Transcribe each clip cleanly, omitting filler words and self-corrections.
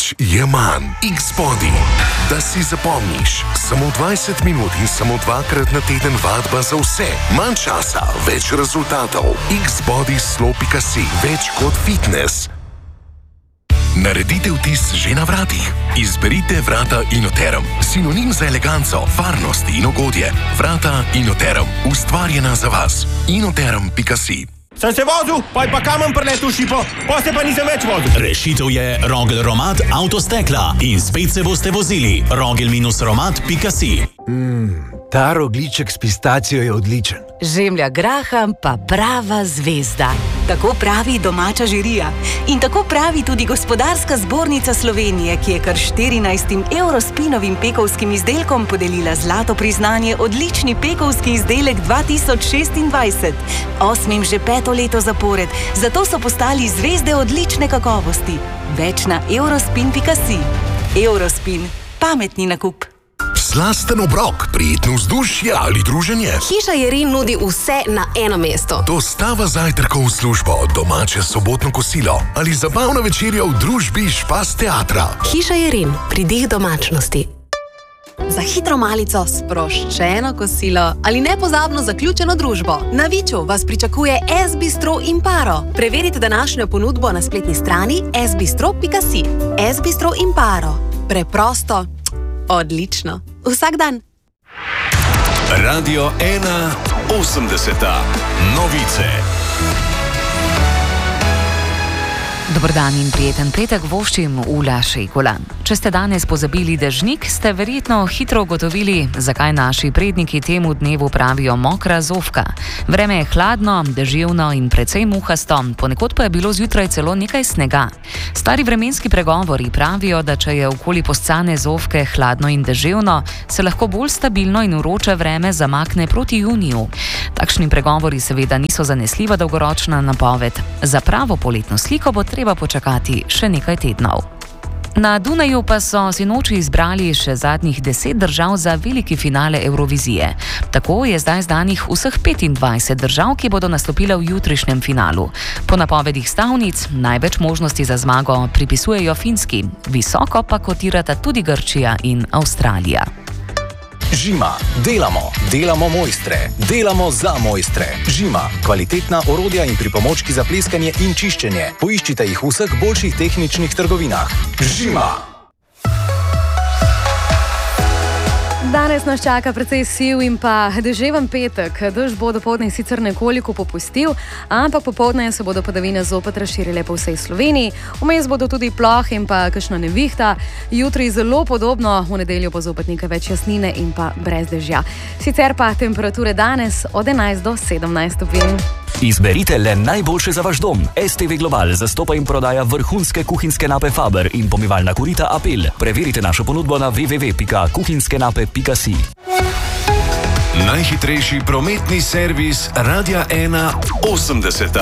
Več je manj. X-Body. Da si zapomniš. Samo 20 minut in samo 2-krat na teden vadba za vse. Manj časa, več rezultatov. X-Body Slow.si. Več kot fitness. Naredite vtis že na vratih. Izberite vrata Inoterm. Sinonim za eleganco, varnost in ugodje. Vrata Inoterm. Ustvarjena za vas. Inoterm.si. Sem se vozil, pa kamen preletel šipo, pa se pa nisem več vozil. Rešitev je Rogel Romat Avtostekla in spet se boste vozili. Rogel-romat.si. Ta rogljiček s pistacijo je odličen. Žemlja graham pa prava zvezda. Tako pravi domača žirija. In tako pravi tudi Gospodarska zbornica Slovenije, ki je kar 14 Eurospinovim pekovskim izdelkom podelila zlato priznanje odlični pekovski izdelek 2026. 8. že 5. leto zapored, zato so postali zvezde odlične kakovosti. Več na eurospin.si. Eurospin. Pametni nakup. Slasten obrok, prijetno vzdušje ali druženje. Hiša Jerin nudi vse na eno mesto. Dostava zajtrkov v službo, domače sobotno kosilo ali zabavna večerja v družbi Špas teatra. Hiša Jerin, pridih domačnosti. Za hitro malico, sproščeno kosilo ali nepozabno zaključeno družbo. Na Viču vas pričakuje S-bistro Imparo. Preverite današnjo ponudbo na spletni strani sbistro.si. S-bistro Imparo. Preprosto, odlično. Vsak dan. Radio 1 80. Novice. Dober dan in prijeten petek voščim Ula Šejkolan. Če ste danes pozabili dežnik, ste verjetno hitro ugotovili, zakaj naši predniki temu dnevu pravijo mokra zofka. Vreme je hladno, deževno in precej muhasto, ponekod pa je bilo zjutraj celo nekaj snega. Stari vremenski pregovori pravijo, da če je okoli poscane zofke hladno in deževno, se lahko bolj stabilno in vroče vreme zamakne proti juniju. Takšni pregovori seveda niso zanesljiva dolgoročna napoved. Za pravo poletno sliko bo treba počakati še nekaj tednov. Na Dunaju pa so sinoči izbrali še zadnjih 10 držav za veliki finale Evrovizije. Tako je zdaj zdanih vseh 25 držav, ki bodo nastopile v jutrišnjem finalu. Po napovedih stavnic največ možnosti za zmago pripisujejo Finski, visoko pa kotirata tudi Grčija in Avstralija. Žima. Delamo mojstre. Delamo za mojstre. Žima. Kvalitetna orodja in pripomočki za pleskanje in čiščenje. Poiščite jih v vseh boljših tehničnih trgovinah. Žima. Danes nas čaka precej siv in pa deževen petek. Dež bo dopoldne sicer nekoliko popustil, ampak popoldne se bodo padavine zopet razširile po vsej Sloveniji. Vmes bodo tudi plohe in pa kakšna nevihta. Jutri zelo podobno, v nedeljo bo zopet nekaj več jasnine in pa brez dežja. Sicer pa temperature danes od 11 do 17 stopinj. Izberite le najboljše za vaš dom. STV Global zastopa in prodaja vrhunske kuhinjske nape Faber in pomivalna korita Apel. Preverite našo ponudbo na www.kuhinjskenape.si. Najhitrejši prometni servis Radia 1 80.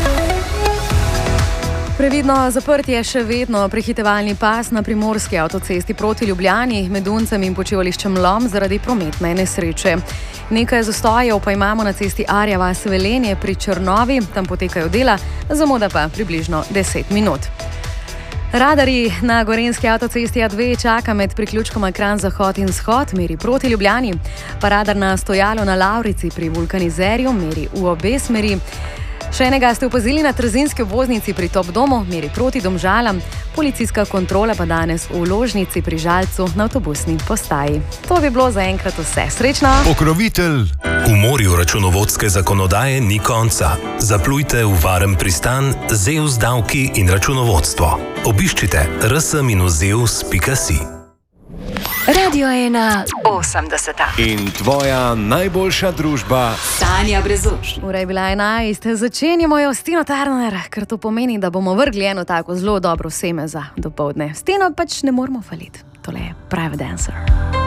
Previdno zaprtje še vedno prehitevalni pas na primorski avtocesti proti Ljubljani med Duncem in počivališčem Lom zaradi prometne nesreče. Nekaj zastojev pa imamo na cesti Arja vas Velenje pri Črnovi, tam potekajo dela, zamuda pa približno 10 minut. Radarji na gorenjski avtocesti A2 čaka med priključkoma Kranj Zahod in Shod, meri proti Ljubljani, pa radar na stojalo na Lavrici pri vulkanizerju meri v obe smeri. Še enega ste opazili na trzinski obvoznici pri Top domu, meri proti Domžalam, policijska kontrola pa danes v Ložnici pri Žalcu na avtobusni postaji. To bi bilo za enkrat vse. Srečno! Pokrovitelj. V morju računovodske zakonodaje ni konca. Zaplujte v varen pristan ZEUS davki in računovodstvo. Obiščite rs-zeus.si. Radio 1 80. In tvoja najboljša družba Tanja Brezuš. Ura je bila 11, začenjamo jo s Tino Turner, ker to pomeni, da bomo vrgli eno tako zelo dobro seme za dopoldne. S Tino pač ne moramo faliti. Tole je Private Dancer.